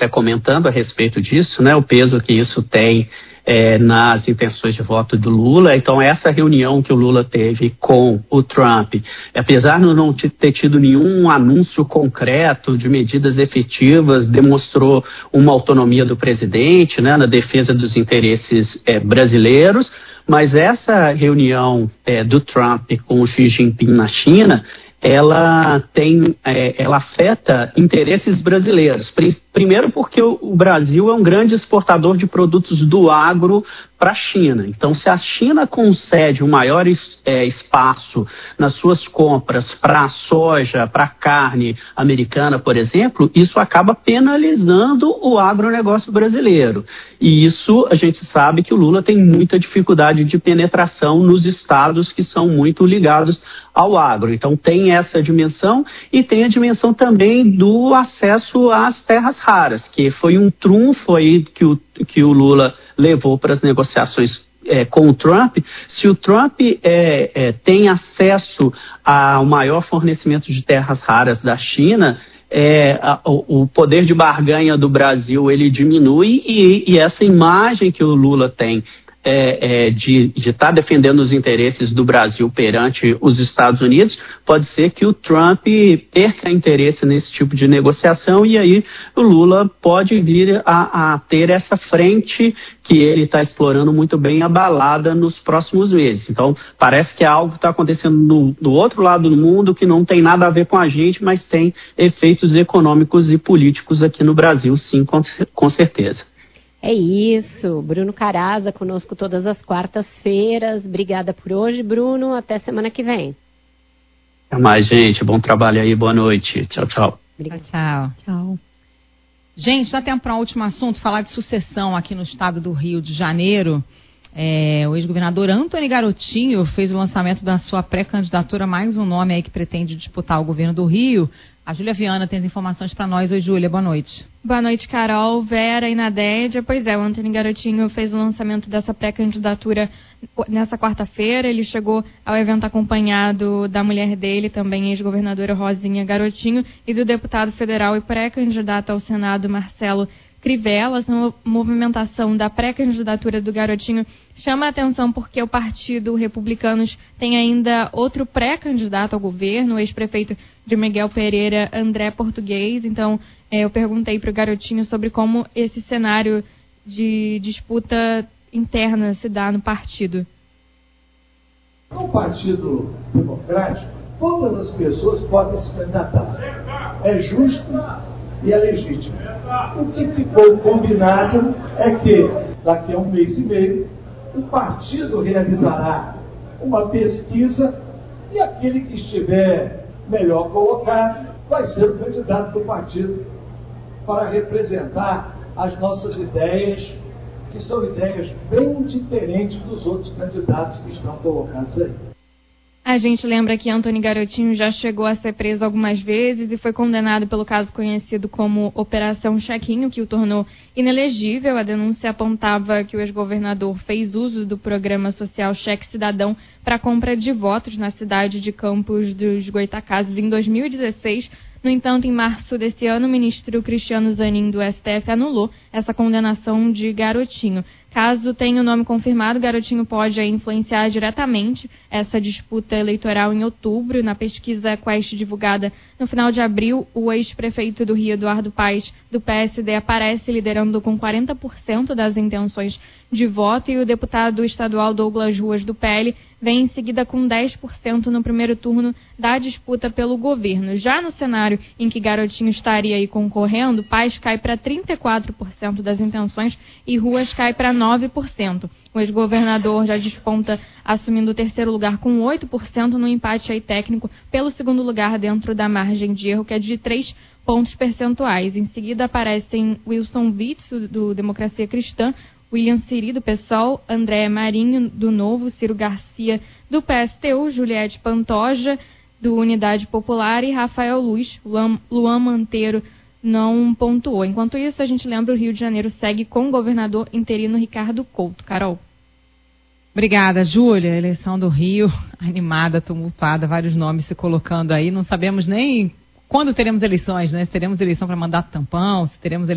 até comentando a respeito disso, né, o peso que isso tem nas intenções de voto do Lula. Então, essa reunião que o Lula teve com o Trump, apesar de não ter tido nenhum anúncio concreto de medidas efetivas, demonstrou uma autonomia do presidente, né, na defesa dos interesses brasileiros, mas essa reunião do Trump com o Xi Jinping na China, ela afeta interesses brasileiros. Primeiro porque o Brasil é um grande exportador de produtos do agro para a China. Então, se a China concede um maior espaço nas suas compras para a soja, para a carne americana, por exemplo, isso acaba penalizando o agronegócio brasileiro. E isso a gente sabe que o Lula tem muita dificuldade de penetração nos estados que são muito ligados ao agro. Então, tem essa dimensão e tem a dimensão também do acesso às terras raras, que foi um trunfo aí que o Lula levou para as negociações com o Trump. Se o Trump tem acesso ao maior fornecimento de terras raras da China, o poder de barganha do Brasil ele diminui e essa imagem que o Lula tem de estar defendendo os interesses do Brasil perante os Estados Unidos, pode ser que o Trump perca interesse nesse tipo de negociação e aí o Lula pode vir a ter essa frente que ele está explorando muito bem abalada nos próximos meses. Então, parece que é algo que está acontecendo do outro lado do mundo que não tem nada a ver com a gente, mas tem efeitos econômicos e políticos aqui no Brasil, sim, com certeza. É isso, Bruno Caraza conosco todas as quartas-feiras. Obrigada por hoje, Bruno. Até semana que vem. Até mais, gente. Bom trabalho aí. Boa noite. Tchau, tchau. Obrigada. Tchau. Gente, dá tempo para um último assunto, falar de sucessão aqui no estado do Rio de Janeiro. O ex-governador Antony Garotinho fez o lançamento da sua pré-candidatura, mais um nome aí que pretende disputar o governo do Rio. A Júlia Viana tem as informações para nós. Oi, Júlia, boa noite. Boa noite, Carol, Vera e Nadédia. Pois é, o Antony Garotinho fez o lançamento dessa pré-candidatura nessa quarta-feira. Ele chegou ao evento acompanhado da mulher dele, também ex-governadora Rosinha Garotinho, e do deputado federal e pré-candidato ao Senado, Marcelo Crivella. Essa movimentação da pré-candidatura do Garotinho chama a atenção porque o Partido Republicanos tem ainda outro pré-candidato ao governo, o ex-prefeito de Miguel Pereira, André Português. Então, eu perguntei para o Garotinho sobre como esse cenário de disputa interna se dá no partido. No Partido Democrático, todas as pessoas podem se candidatar. É justo e é legítimo. O que ficou combinado é que, daqui a 1 mês e meio, o partido realizará uma pesquisa e aquele que estiver melhor colocado vai ser o candidato do partido para representar as nossas ideias, que são ideias bem diferentes dos outros candidatos que estão colocados aí. A gente lembra que Antony Garotinho já chegou a ser preso algumas vezes e foi condenado pelo caso conhecido como Operação Chequinho, que o tornou inelegível. A denúncia apontava que o ex-governador fez uso do programa social Cheque Cidadão para compra de votos na cidade de Campos dos Goytacazes em 2016. No entanto, em março desse ano, o ministro Cristiano Zanin do STF anulou essa condenação de Garotinho. Caso tenha o nome confirmado, Garotinho pode influenciar diretamente essa disputa eleitoral em outubro. Na pesquisa Quest divulgada no final de abril, o ex-prefeito do Rio, Eduardo Paes, do PSD, aparece liderando com 40% das intenções de voto e o deputado estadual Douglas Ruas, do PL, vem em seguida com 10% no primeiro turno da disputa pelo governo. Já no cenário em que Garotinho estaria aí concorrendo, Paes cai para 34% das intenções e Ruas cai para 9%. O ex-governador já desponta assumindo o terceiro lugar com 8% no empate aí técnico pelo segundo lugar dentro da margem de erro, que é de 3 pontos percentuais. Em seguida aparecem Wilson Witz, do Democracia Cristã, William Siri, do PSOL, André Marinho, do Novo, Ciro Garcia, do PSTU, Juliette Pantoja, do Unidade Popular e Rafael Luz. Luan Manteiro não pontuou. Enquanto isso, a gente lembra, o Rio de Janeiro segue com o governador interino Ricardo Couto. Carol. Obrigada, Júlia. Eleição do Rio, animada, tumultuada, vários nomes se colocando aí. Não sabemos nem quando teremos eleições, né? Se teremos eleição para mandato tampão, se teremos